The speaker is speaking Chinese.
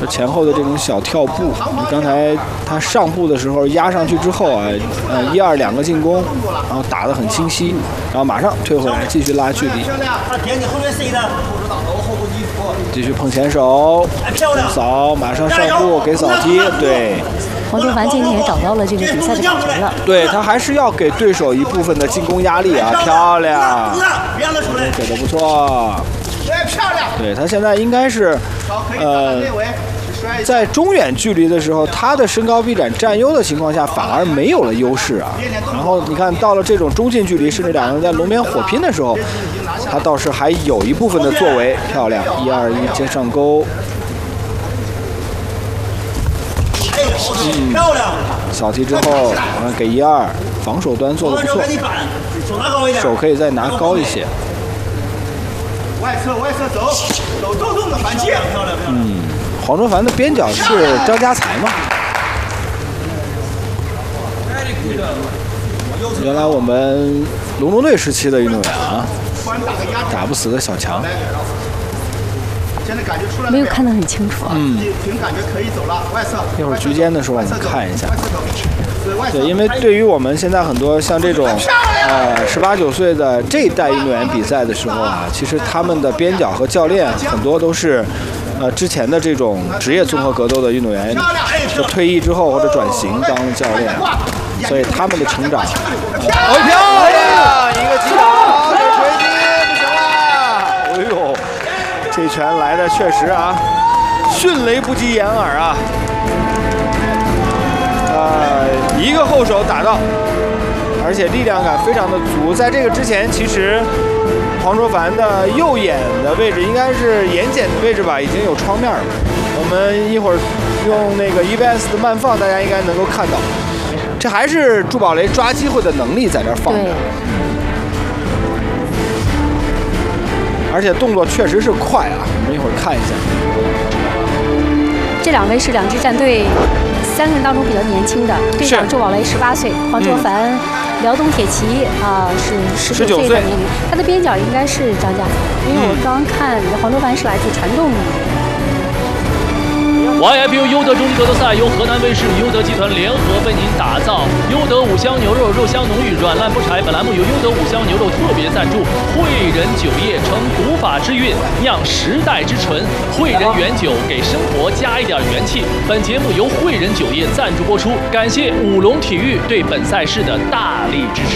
前后的这种小跳步，刚才他上步的时候压上去之后啊，1、2两个进攻，然后打得很清晰，然后马上退回来继续拉距离。继续碰前手，扫，马上上步给扫踢，对。 黄卓凡今天也找到了这个比赛的感觉了。 对他还是要给对手一部分的进攻压力啊，漂亮，给的不错。对他现在应该是，在中远距离的时候，他的身高臂展占优的情况下，反而没有了优势啊。然后你看到了这种中近距离，甚至两个人在龙边火拼的时候，他倒是还有一部分的作为，漂亮，1、2、1接上钩。漂亮！扫踢之后，给1、2，防守端做得不错，手可以再拿高一些。 外侧走，重重的反击，漂亮。 黄卓凡的边角是张家才吗？原来我们龙中队时期的运动员啊，打不死的小强。 没有看得很清楚啊。 一会儿局间的时候我们看一下。对，因为对于我们现在很多像这种18、19岁的这一代运动员比赛的时候啊，其实他们的边角和教练很多都是之前的这种职业综合格斗的运动员，就退役之后或者转型当教练，所以他们的成长。漂亮，一个击倒，这锤击不行了。哎呦！这拳来的确实啊，迅雷不及掩耳啊！一个后手打到，而且力量感非常的足。在这个之前，其实黄卓凡的右眼的位置应该是眼睑的位置吧，已经有创面了。我们一会儿用那个 EVS 的慢放，大家应该能够看到，这还是朱宝雷抓机会的能力在这儿放着。而且动作确实是快啊，我们一会儿看一下。 这两位是2支战队3个人当中比较年轻的，队长朱宝雷18岁，黄卓凡、辽东铁骑是19岁的年龄，他的边角应该是张家才，因为我刚看黄卓凡是来自传动。 YFU 优德中级格斗赛由河南卫视与优德集团联合为您打造。优德五香牛肉，肉香浓郁，软烂不柴。本栏目由优德五香牛肉特别赞助。汇仁酒业承古法之韵，酿时代之醇。汇仁原酒，给生活加一点元气。本节目由汇仁酒业赞助播出，感谢五龙体育对本赛事的大力支持。